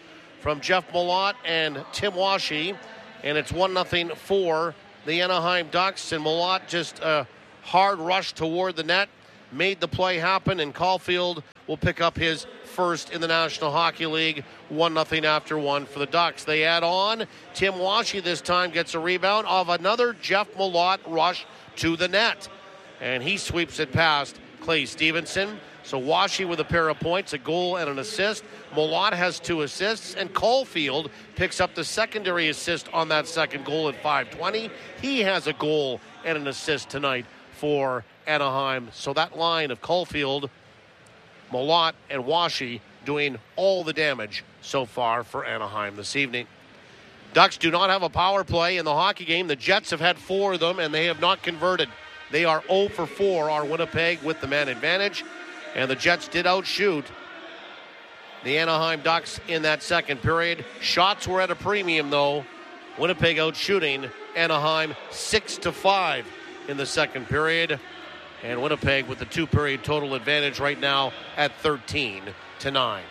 from Jeff Malott and Tim Washy, and it's one nothing for the Anaheim Ducks. And Malott just a hard rush toward the net, made the play happen, and Caulfield will pick up his first in the National Hockey League, one nothing after one for the Ducks. They add on. Tim Washy this time gets a rebound of another Jeff Malott rush to the net, and he sweeps it past Clay Stevenson. So Washy with a pair of points, a goal and an assist. Malott has two assists, and Caulfield picks up the secondary assist on that second goal at five twenty. He has a goal and an assist tonight for Anaheim. So that line of Caulfield, Malott, and Washy doing all the damage so far for Anaheim this evening. Ducks do not have a power play in the hockey game. The Jets have had four of them, and they have not converted. They are zero for four, are Winnipeg, with the man advantage. And the Jets did outshoot the Anaheim Ducks in that second period. Shots were at a premium, though. Winnipeg outshooting Anaheim six to five in the second period. And Winnipeg with the two-period total advantage right now at thirteen to nine.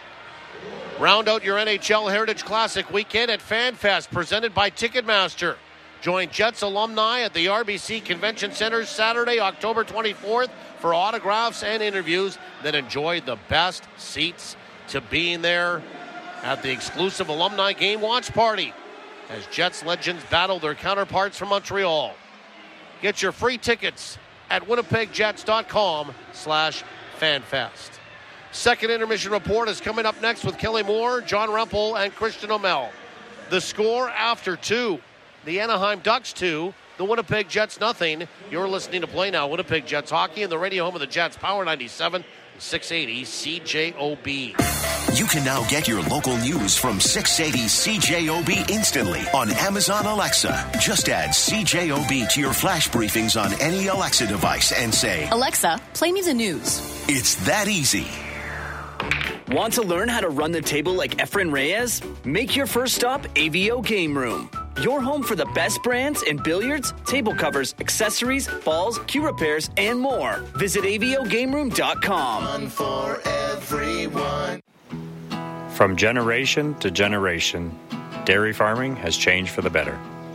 Round out your N H L Heritage Classic weekend at FanFest, presented by Ticketmaster. Join Jets alumni at the R B C Convention Center Saturday, October twenty-fourth for autographs and interviews. Then enjoy the best seats to being there at the exclusive alumni game watch party as Jets legends battle their counterparts from Montreal. Get your free tickets at winnipegjets.com slash fanfest. Second intermission report is coming up next with Kelly Moore, John Rempel, and Christian O'Mell. The score after two. The Anaheim Ducks two, the Winnipeg Jets nothing. You're listening to Play Now, Winnipeg Jets Hockey, and the radio home of the Jets, Power ninety-seven, six eighty C J O B. You can now get your local news from six eighty C J O B instantly on Amazon Alexa. Just add C J O B to your flash briefings on any Alexa device and say, Alexa, play me the news. It's that easy. Want to learn how to run the table like Efren Reyes? Make your first stop A V O Game Room. Your home for the best brands in billiards, table covers, accessories, balls, cue repairs, and more. Visit A V O game room dot com. Fun for everyone. From generation to generation, dairy farming has changed for the better.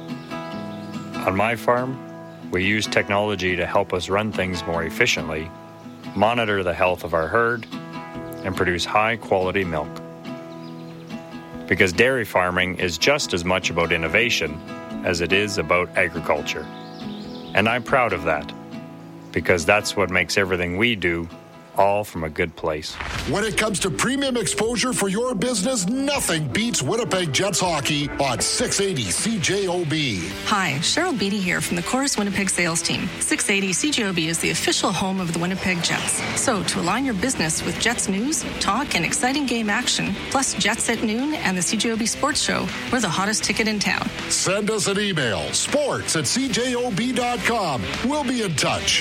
On my farm, we use technology to help us run things more efficiently, monitor the health of our herd, and produce high-quality milk. Because dairy farming is just as much about innovation as it is about agriculture. And I'm proud of that, because that's what makes everything we do all from a good place. When it comes to premium exposure for your business, nothing beats Winnipeg Jets hockey on six eighty C J O B. Hi, Cheryl Beatty here from the Chorus Winnipeg sales team. six eighty C J O B is the official home of the Winnipeg Jets. So to align your business with Jets news, talk, and exciting game action, plus Jets at noon and the C J O B Sports Show, we're the hottest ticket in town. Send us an email, sports at c j o b dot com. We'll be in touch.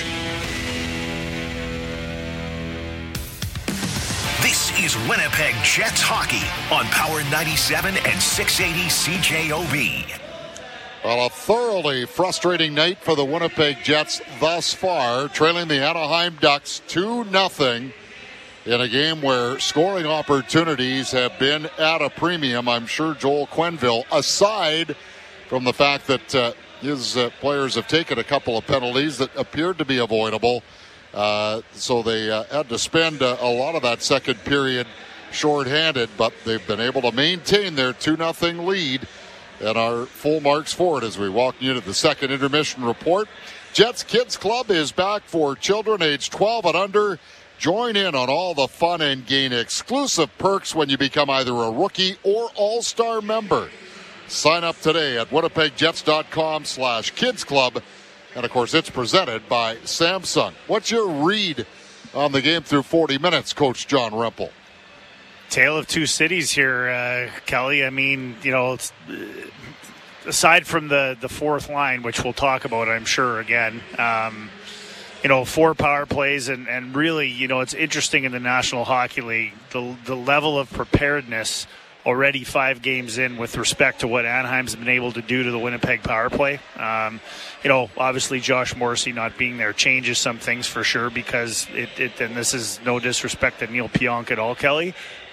This is Winnipeg Jets hockey on Power ninety-seven and six eighty C J O B. Well, a thoroughly frustrating night for the Winnipeg Jets thus far, trailing the Anaheim Ducks two nothing in a game where scoring opportunities have been at a premium. I'm sure Joel Quenneville, aside from the fact that uh, his uh, players have taken a couple of penalties that appeared to be avoidable. Uh, so they uh, had to spend uh, a lot of that second period shorthanded, but they've been able to maintain their two nothing lead and are full marks for it as we walk into the second intermission report. Jets Kids Club is back for children aged twelve and under. Join in on all the fun and gain exclusive perks when you become either a rookie or all-star member. Sign up today at winnipegjets.com slash kids club. And, of course, it's presented by Samsung. What's your read on the game through forty minutes, Coach John Rempel? Tale of two cities here, uh, Kelly. I mean, you know, it's, uh, aside from the, the fourth line, which we'll talk about, I'm sure, again, um, you know, four power plays. And, and really, you know, it's interesting in the National Hockey League, the the level of preparedness already five games in with respect to what Anaheim's been able to do to the Winnipeg power play. Um, you know, obviously Josh Morrissey not being there changes some things for sure, because it, it and this is no disrespect to Neil Pionk at all, Kelly, but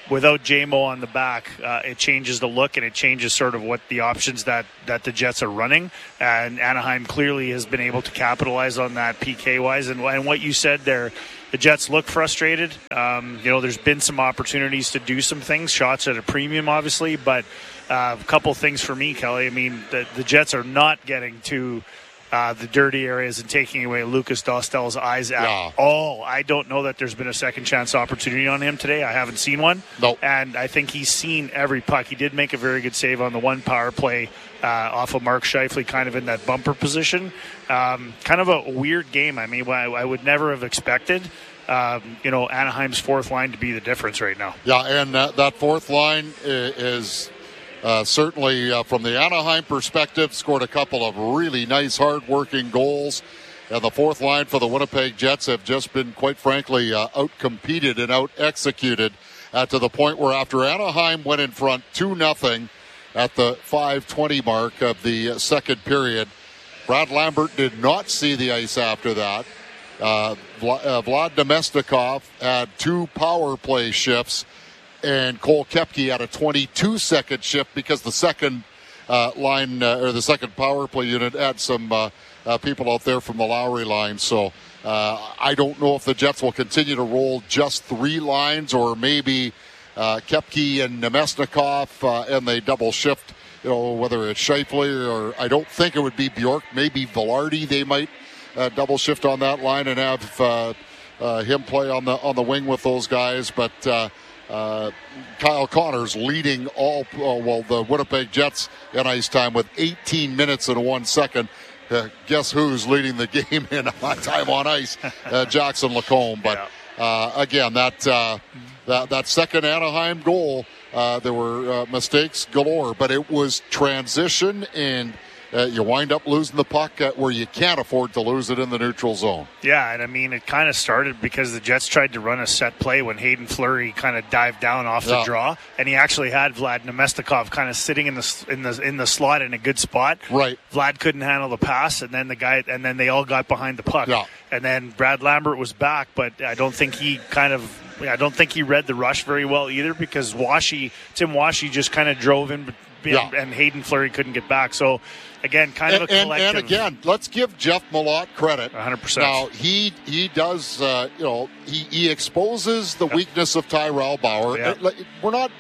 without J-Mo on the back, uh, it changes the look and it changes sort of what the options that, that the Jets are running. And Anaheim clearly has been able to capitalize on that P K-wise. And, and what you said there, the Jets look frustrated. Um, you know, there's been some opportunities to do some things, shots at a premium, obviously. But uh, a couple things for me, Kelly. I mean, the, the Jets are not getting to Uh, the dirty areas and taking away Lucas Dostal's eyes at yeah. all. I don't know that there's been a second chance opportunity on him today. I haven't seen one. Nope. And I think he's seen every puck. He did make a very good save on the one power play uh, off of Mark Scheifele, kind of in that bumper position. Um, kind of a weird game. I mean, I, I would never have expected um, you know, Anaheim's fourth line to be the difference right now. Yeah, and that, that fourth line is... Uh, certainly, uh, from the Anaheim perspective, scored a couple of really nice, hard-working goals. And the fourth line for the Winnipeg Jets have just been, quite frankly, uh, out-competed and out-executed uh, to the point where after Anaheim went in front two nothing at the five twenty mark of the second period, Brad Lambert did not see the ice after that. Uh, Vla- uh, Vlad Nemestikov had two power play shifts, and Cole Koepke had a twenty-two second shift because the second uh, line uh, or the second power play unit had some uh, uh, people out there from the Lowry line. So uh, I don't know if the Jets will continue to roll just three lines or maybe uh, Koepke and Nemestikov uh, and they double shift. You know, whether it's Scheifele or I don't think it would be Bjork, maybe Velarde. They might uh, double shift on that line and have uh, uh, him play on the on the wing with those guys, but. Uh, Uh, Kyle Connors leading all, uh, well, the Winnipeg Jets in ice time with eighteen minutes and one second. Uh, guess who's leading the game in time on ice? Uh, Jackson Lacombe. But uh, again, that, uh, that that second Anaheim goal, uh, there were uh, mistakes galore, but it was transition and Uh, you wind up losing the puck uh, where you can't afford to lose it in the neutral zone. Yeah, and I mean, it kind of started because the Jets tried to run a set play when Hayden Fleury kind of dived down off yeah. the draw, and he actually had Vlad Nemestikov kind of sitting in the in the in the slot in a good spot. Right. Vlad couldn't handle the pass, and then the guy, and then they all got behind the puck. Yeah. And then Brad Lambert was back, but I don't think he kind of. I don't think he read the rush very well either because Washi, Tim Washi just kind of drove in, yeah. and Hayden Fleury couldn't get back. So. Again, kind and, of a collective. And, and again, let's give Jeff Malott credit. one hundred percent. Now, he he does, uh, you know, he, he exposes the yep. weakness of Tyrell Bauer. Yep. We're not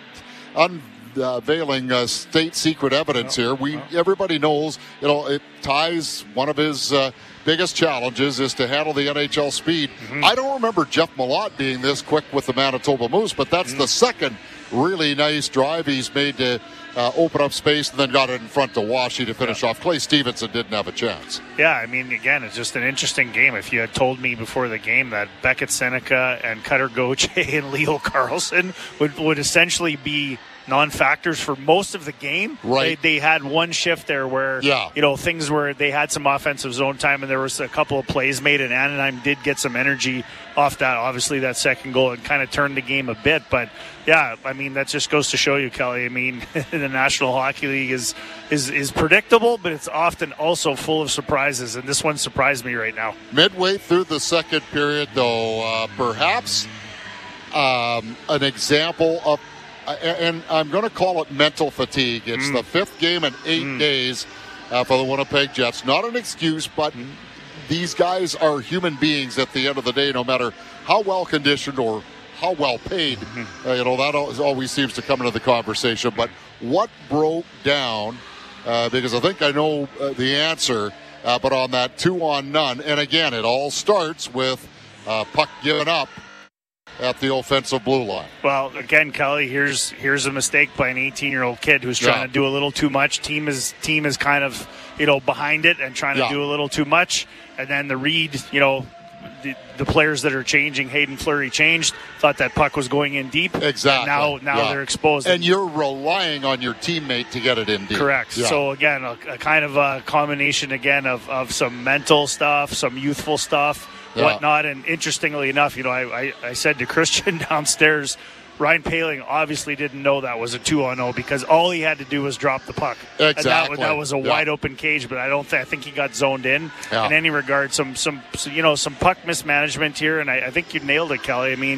unveiling uh, state secret evidence no, here. We no. Everybody knows, you know, it ties one of his uh, biggest challenges is to handle the N H L speed. Mm-hmm. I don't remember Jeff Malott being this quick with the Manitoba Moose, but that's mm-hmm. the second really nice drive he's made to Uh, open up space and then got it in front to Washi to finish yeah. off. Clay Stevenson didn't have a chance. Yeah, I mean, again, it's just an interesting game. If you had told me before the game that Beckett Seneca and Cutter Gauthier and Leo Carlson would, would essentially be non-factors for most of the game. Right. They, they had one shift there where, yeah. you know, things where they had some offensive zone time and there was a couple of plays made and Anaheim did get some energy off that, obviously, that second goal and kind of turned the game a bit. But, yeah, I mean, that just goes to show you, Kelly. I mean, the National Hockey League is, is, is predictable, but it's often also full of surprises, and this one surprised me right now. Midway through the second period, though, uh, perhaps um, an example of and I'm going to call it mental fatigue. It's mm. the fifth game in eight mm. days uh, for the Winnipeg Jets. Not an excuse, but mm. these guys are human beings at the end of the day, no matter how well conditioned or how well paid. Mm-hmm. Uh, you know, that always seems to come into the conversation. But what broke down, uh, because I think I know uh, the answer, uh, but on that two on none, and again, it all starts with uh, puck given up at the offensive blue line. Well, again, Kelly, here's here's a mistake by an eighteen-year-old kid who's trying yeah. to do a little too much. Team is team is kind of, you know, behind it and trying to yeah. do a little too much. And then the read, you know, the, the players that are changing, Hayden Fleury changed, thought that puck was going in deep. Exactly. And now now yeah. they're exposed. And you're relying on your teammate to get it in deep. Correct. Yeah. So, again, a, a kind of a combination, again, of, of some mental stuff, some youthful stuff, Yeah. whatnot. And interestingly enough, you know, I, I, I said to Christian downstairs, Ryan Poehling obviously didn't know that was a two on oh because all he had to do was drop the puck. Exactly. And that, that was a yeah. wide open cage, but I don't th- I think he got zoned in. Yeah. In any regard, some some you know some puck mismanagement here, and I, I think you nailed it, Kelly. I mean,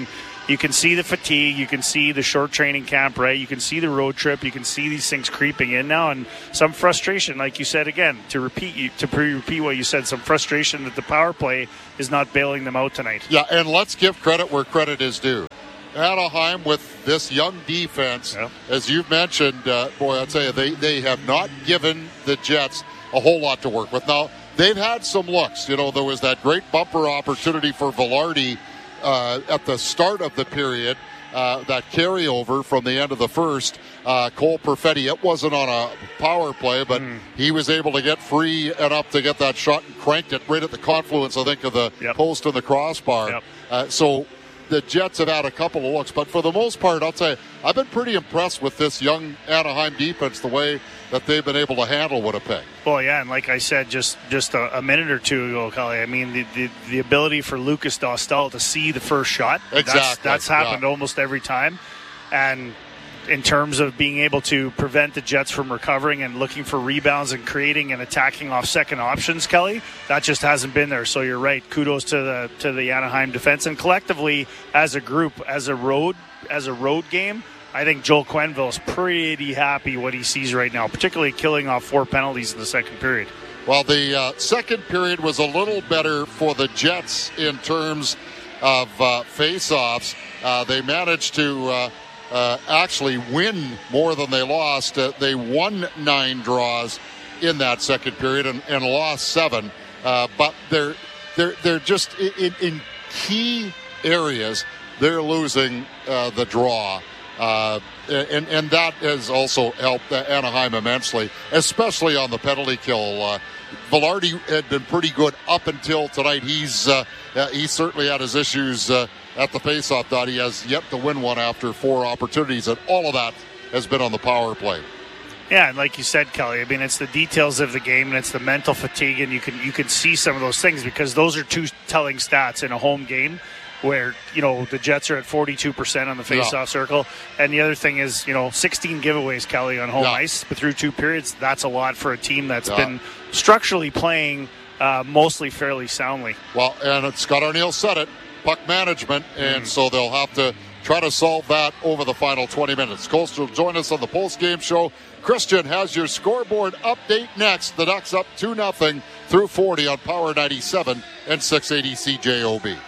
you can see the fatigue, you can see the short training camp, right? You can see the road trip, you can see these things creeping in now, and some frustration, like you said again, to repeat you to repeat what you said, some frustration that the power play is not bailing them out tonight. Yeah, and let's give credit where credit is due. Anaheim with this young defense, yeah. as you've mentioned, uh, boy, I'll tell you, they, they have not given the Jets a whole lot to work with. Now, they've had some looks. You know, there was that great bumper opportunity for Velarde uh, at the start of the period, uh, that carryover from the end of the first. Uh, Cole Perfetti, it wasn't on a power play, but mm. he was able to get free enough to get that shot and cranked it right at the confluence, I think, of the yep. post and the crossbar. Yep. Uh, so the Jets have had a couple of looks, but for the most part, I'll tell you, I've been pretty impressed with this young Anaheim defense, the way that they've been able to handle Winnipeg. Well, yeah, and like I said just just a, a minute or two ago, Kelly, I mean, the, the, the ability for Lucas Dostal to see the first shot, exactly. that's, that's happened yeah. almost every time. And in terms of being able to prevent the Jets from recovering and looking for rebounds and creating and attacking off second options, Kelly, that just hasn't been there. So you're right. Kudos to the to the Anaheim defense, and collectively as a group, as a road as a road game, I think Joel Quenneville is pretty happy what he sees right now, particularly killing off four penalties in the second period. Well, the uh, second period was a little better for the Jets in terms of uh, face-offs. Uh, they managed to uh, uh, actually win more than they lost. Uh, they won nine draws in that second period and, and lost seven. Uh, but they're they're they're just in, in key areas. They're losing uh, the draw. Uh, and, and that has also helped Anaheim immensely, especially on the penalty kill. Uh, Velarde had been pretty good up until tonight. He's uh, uh, he certainly had his issues uh, at the faceoff dot. He has yet to win one after four opportunities, and all of that has been on the power play. Yeah, and like you said, Kelly, I mean, it's the details of the game, and it's the mental fatigue, and you can you can see some of those things because those are two telling stats in a home game, where, you know, the Jets are at forty-two percent on the faceoff yeah. circle. And the other thing is, you know, sixteen giveaways, Kelly, on home yeah. ice but through two periods. That's a lot for a team that's yeah. been structurally playing uh, mostly fairly soundly. Well, and Scott Arniel said it, puck management, and mm. so they'll have to try to solve that over the final twenty minutes. Coastal will join us on the post-game show. Christian has your scoreboard update next. The Ducks up two nothing through forty on Power ninety-seven and six eighty C J O B.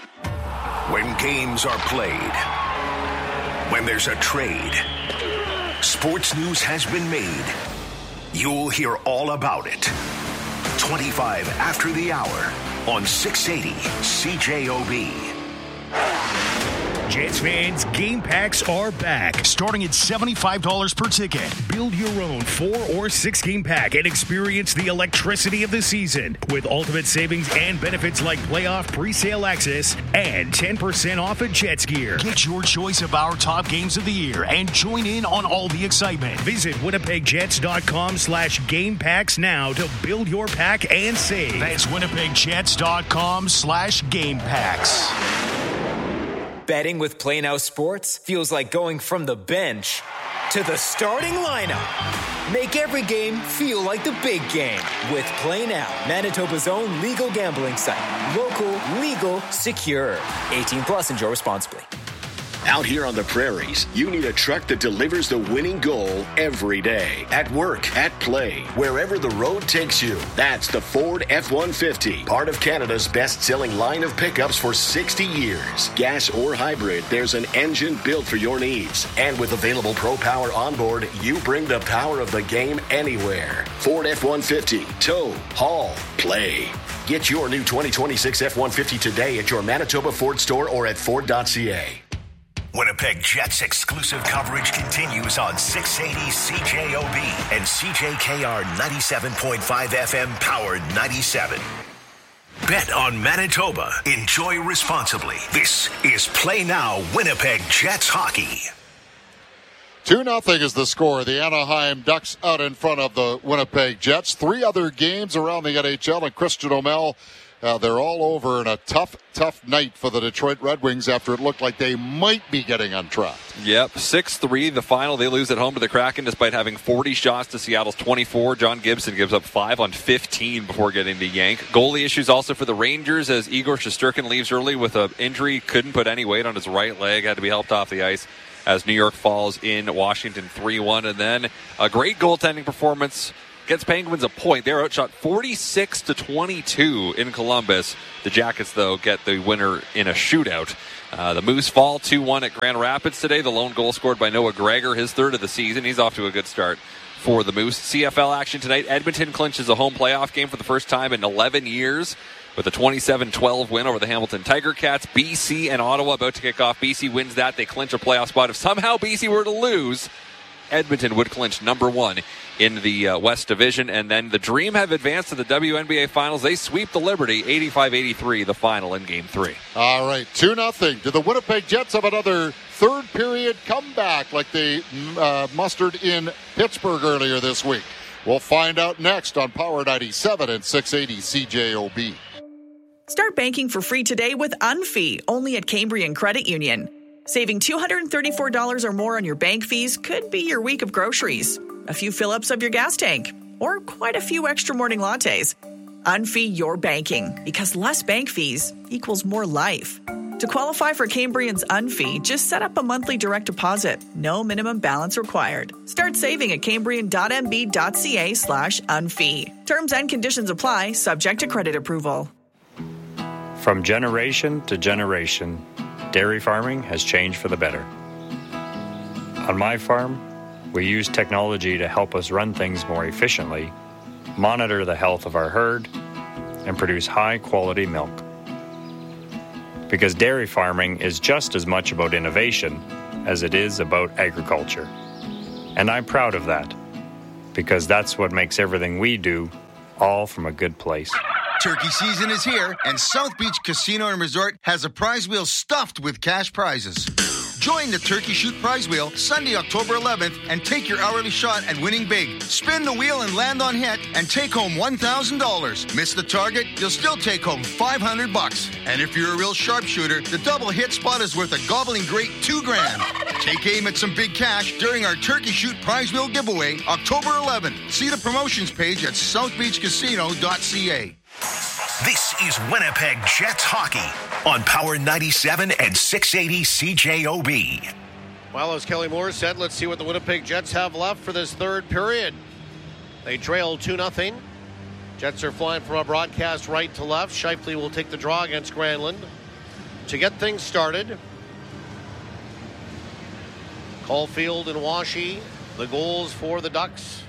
When games are played, when there's a trade, sports news has been made. You'll hear all about it. twenty-five after the hour on six eighty C J O B. Jets fans, game packs are back. Starting at seventy-five dollars per ticket. Build your own four or six game pack and experience the electricity of the season with ultimate savings and benefits like playoff pre-sale access and ten percent off of Jets gear. Get your choice of our top games of the year and join in on all the excitement. Visit winnipegjets.com slash game packs now to build your pack and save. That's winnipegjets.com slash game packs. Betting with Play Now Sports feels like going from the bench to the starting lineup. Make every game feel like the big game with Play Now, Manitoba's own legal gambling site. Local, legal, secure. eighteen plus, enjoy responsibly. Out here on the prairies, you need a truck that delivers the winning goal every day. At work, at play, wherever the road takes you. That's the Ford F one fifty, part of Canada's best-selling line of pickups for sixty years. Gas or hybrid, there's an engine built for your needs. And with available Pro Power onboard, you bring the power of the game anywhere. Ford F one fifty, tow, haul, play. Get your new twenty twenty-six F one fifty today at your Manitoba Ford store or at Ford dot C A. Winnipeg Jets exclusive coverage continues on six eighty C J O B and C J K R ninety-seven point five F M Power ninety-seven. Bet on Manitoba. Enjoy responsibly. This is Play Now Winnipeg Jets hockey. two nothing is the score. The Anaheim Ducks out in front of the Winnipeg Jets. Three other games around the N H L, and Christian O'Mell Uh, they're all over in a tough, tough night for the Detroit Red Wings after it looked like they might be getting untrapped. Yep, six three the final. They lose at home to the Kraken despite having forty shots to Seattle's twenty-four. John Gibson gives up five on fifteen before getting the yank. Goalie issues also for the Rangers as Igor Shesterkin leaves early with an injury. Couldn't put any weight on his right leg. Had to be helped off the ice as New York falls in Washington three one. And then a great goaltending performance gets Penguins a point. They're outshot forty-six to twenty-two in Columbus. The Jackets, though, get the winner in a shootout. Uh, the Moose fall two one at Grand Rapids today. The lone goal scored by Noah Gregor, his third of the season. He's off to a good start for the Moose. C F L action tonight. Edmonton clinches a home playoff game for the first time in eleven years with a twenty-seven twelve win over the Hamilton Tiger Cats. B C and Ottawa about to kick off. B C wins that. They clinch a playoff spot. If somehow B C were to lose, Edmonton would clinch number one in the uh, West Division. And then the Dream have advanced to the W N B A Finals. They sweep the Liberty eighty-five eighty-three, the final in Game three. All right, two nothing. Do the Winnipeg Jets have another third period comeback like they uh, mustered in Pittsburgh earlier this week? We'll find out next on Power ninety-seven and six eighty C J O B. Start banking for free today with Unfee, only at Cambrian Credit Union. Saving two hundred thirty-four dollars or more on your bank fees could be your week of groceries, a few fill-ups of your gas tank, or quite a few extra morning lattes. Unfee your banking, because less bank fees equals more life. To qualify for Cambrian's Unfee, just set up a monthly direct deposit. No minimum balance required. Start saving at cambrian.mb.ca slash unfee. Terms and conditions apply, subject to credit approval. From generation to generation, dairy farming has changed for the better. On my farm, we use technology to help us run things more efficiently, monitor the health of our herd, and produce high-quality milk. Because dairy farming is just as much about innovation as it is about agriculture. And I'm proud of that, because that's what makes everything we do all from a good place. Turkey season is here, and South Beach Casino and Resort has a prize wheel stuffed with cash prizes. Join the Turkey Shoot Prize Wheel Sunday, October eleventh, and take your hourly shot at winning big. Spin the wheel and land on hit, and take home one thousand dollars. Miss the target, you'll still take home five hundred bucks. And if you're a real sharpshooter, the double hit spot is worth a gobbling great two grand. Take aim at some big cash during our Turkey Shoot Prize Wheel giveaway, October eleventh. See the promotions page at south beach casino dot c a. This is Winnipeg Jets hockey on Power ninety-seven and six eighty C J O B. Well, as Kelly Moore said, let's see what the Winnipeg Jets have left for this third period. They trail two nothing. Jets are flying from a broadcast right to left. Scheifele will take the draw against Granlund. To get things started, Caulfield and Washi, the goals for the Ducks.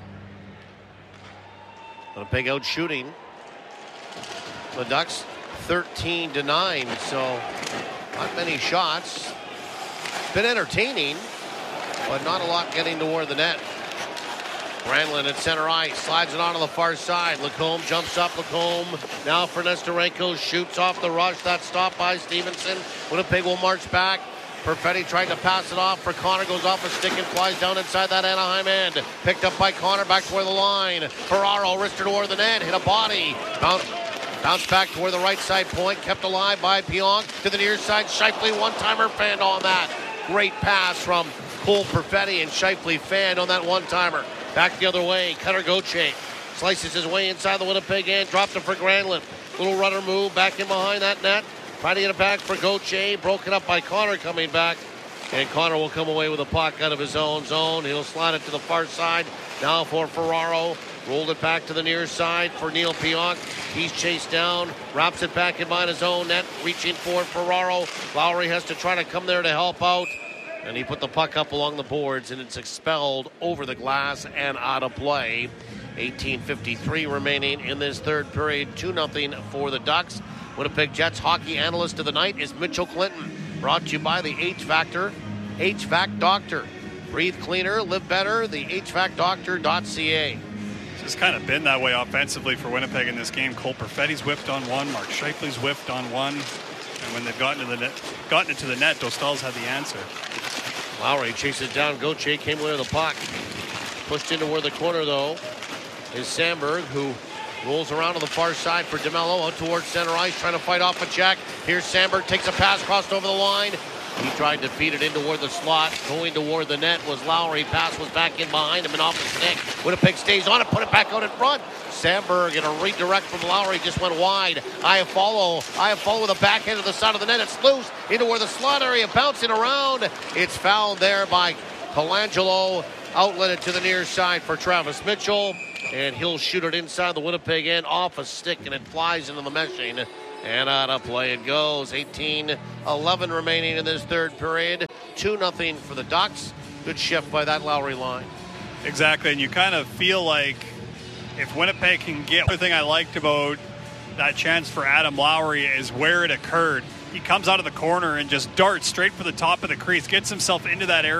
Winnipeg out shooting the Ducks thirteen to nine, so not many shots. Been entertaining, but not a lot getting toward the net. Granlund at center ice, slides it onto the far side. Lacombe jumps up. Lacombe now for Nesterenko, shoots off the rush. That's stopped by Stevenson. Winnipeg will march back. Perfetti tried to pass it off for Connor, goes off a stick and flies down inside that Anaheim end. Picked up by Connor, back toward the line. Ferraro wristed toward the net, hit a body. Bounce, bounce back toward the right side point, kept alive by Pionk to the near side. Scheifele one-timer fanned on that. Great pass from Cole Perfetti, and Scheifele fanned on that one-timer. Back the other way, Cutter Gauthier slices his way inside the Winnipeg end, dropped it for Granlund. Little runner move back in behind that net. Trying to get it back for Gauthier, broken up by Connor coming back. And Connor will come away with a puck out of his own zone. He'll slide it to the far side. Now for Ferraro. Rolled it back to the near side for Neil Pionk. He's chased down, wraps it back in behind his own net, reaching for Ferraro. Lowry has to try to come there to help out. And he put the puck up along the boards, and it's expelled over the glass and out of play. eighteen fifty-three remaining in this third period. two nothing for the Ducks. Winnipeg Jets hockey analyst of the night is Mitchell Clinton. Brought to you by the H-Factor, H V A C Doctor. Breathe cleaner, live better, the H V A C doctor dot c a. It's kind of been that way offensively for Winnipeg in this game. Cole Perfetti's whiffed on one, Mark Scheifele's whiffed on one. And when they've gotten to the net, gotten it to the net, Dostal's had the answer. Lowry chases down Gauthier, came away with the puck. Pushed into where the corner, though, is Sandberg, who Rolls around to the far side for DeMello, out towards center ice, trying to fight off a check. Here's Sandberg, takes a pass, crossed over the line. He tried to feed it in toward the slot. Going toward the net was Lowry. Pass was back in behind him and off the stick. Winnipeg stays on it, put it back out in front. Sandberg in a redirect from Lowry, just went wide. Iafallo, Iafallo with a backhand to the side of the net. It's loose into where the slot area, bouncing around. It's fouled there by Colangelo. Outlet it to the near side for Travis Mitchell. And he'll shoot it inside the Winnipeg end off a stick, and it flies into the meshing. And out of play it goes. eighteen eleven remaining in this third period. two nothing for the Ducks. Good shift by that Lowry line. Exactly, and you kind of feel like if Winnipeg can get... The thing I liked about that chance for Adam Lowry is where it occurred. He comes out of the corner and just darts straight for the top of the crease, gets himself into that area.